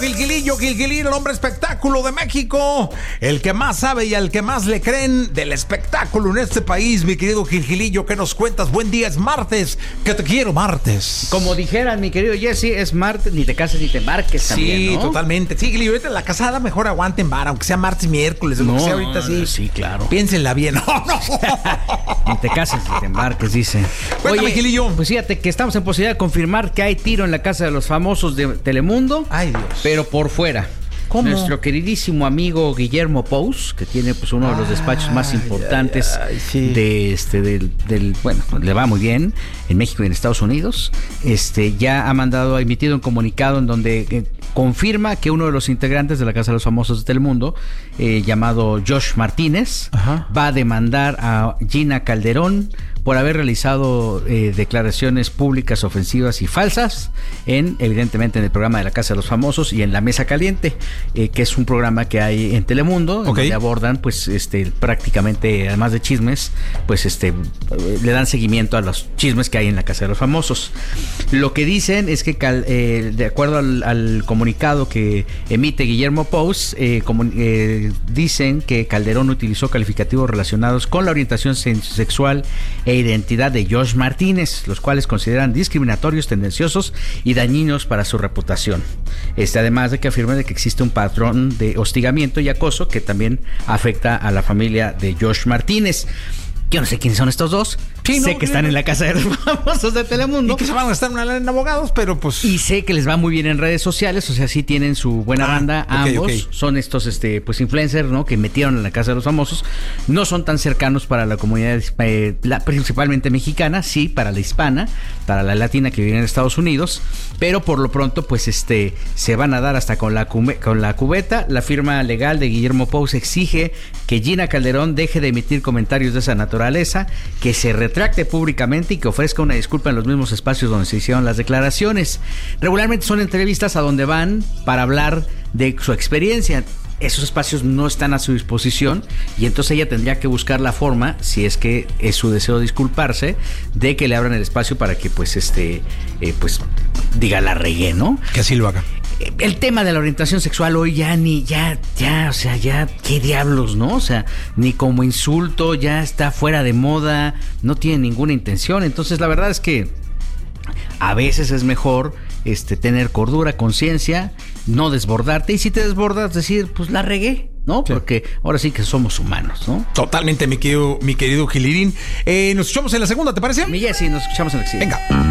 Gilgilillo, el hombre espectáculo de México, el que más sabe y al que más le creen del espectáculo en este país, mi querido Gilgilillo, ¿qué nos cuentas? Buen día, es martes, que te quiero martes. Como dijeran, mi querido Jesse, es martes, ni te cases ni te embarques también, Sí, ¿no? totalmente. Sí, Gilillo, ahorita la casada mejor aguanten vara, aunque sea martes, miércoles, o lo que sea ahorita sí. Sí, claro. Piénsenla bien. Ni te cases ni te embarques, dice. Cuéntame, Oye, Gilillo. pues fíjate que estamos en posibilidad de confirmar que hay tiro en la Casa de los Famosos de Telemundo. Ay, Dios. Pero por fuera. ¿Cómo? Nuestro queridísimo amigo Guillermo Pous, que tiene pues uno de los despachos más importantes sí. bueno, le va muy bien en México y en Estados Unidos. Ya ha emitido un comunicado en donde confirma que uno de los integrantes de la Casa de los Famosos de Telemundo, llamado Josh Martínez, va a demandar a Gina Calderón por haber realizado declaraciones públicas ofensivas y falsas evidentemente en el programa de la Casa de los Famosos y en La Mesa Caliente, que es un programa que hay en Telemundo, donde abordan pues prácticamente, además de chismes, pues le dan seguimiento a los chismes que hay en la Casa de los Famosos. Lo que dicen es que de acuerdo al comunicado que emite Guillermo Pous, dicen que Calderón utilizó calificativos relacionados con la orientación sexual e identidad de Josh Martínez, los cuales consideran discriminatorios, tendenciosos y dañinos para su reputación. Además de que afirma de que existe un patrón de hostigamiento y acoso que también afecta a la familia de Josh Martínez. Yo no sé quiénes son estos dos. Sí, sé que están en la Casa de los Famosos de Telemundo. Y que se van a estar en abogados, pero pues... Y sé que les va muy bien en redes sociales, o sea, sí tienen su buena banda. Ambos son estos pues influencers, ¿no? Que metieron en la Casa de los Famosos. No son tan cercanos para la comunidad principalmente mexicana, sí, para la hispana, para la latina que vive en Estados Unidos, pero por lo pronto, pues se van a dar hasta con la cubeta. La firma legal de Guillermo Pous exige que Gina Calderón deje de emitir comentarios de esa naturaleza, que se retracte públicamente y que ofrezca una disculpa en los mismos espacios donde se hicieron las declaraciones. Regularmente son entrevistas a donde van para hablar de su experiencia. Esos espacios no están a su disposición y entonces ella tendría que buscar la forma, si es que es su deseo disculparse, de que le abran el espacio para que pues diga la regué, ¿no? Que así lo haga. El tema de la orientación sexual hoy ya o sea, ya qué diablos, ¿no? O sea, ni como insulto, ya está fuera de moda, no tiene ninguna intención. Entonces la verdad es que a veces es mejor tener cordura, conciencia, no desbordarte, y si te desbordas decir, pues la regué, ¿no? Sí. Porque ahora sí que somos humanos, ¿no? Totalmente, mi querido Gilirín. Nos escuchamos en la segunda, ¿te parece? Sí, nos escuchamos en la siguiente. Venga.